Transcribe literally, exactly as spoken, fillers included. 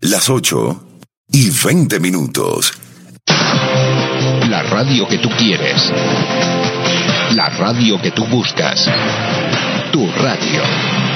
Las ocho y veinte minutos. La radio que tú quieres. La radio que tú buscas. Tu radio.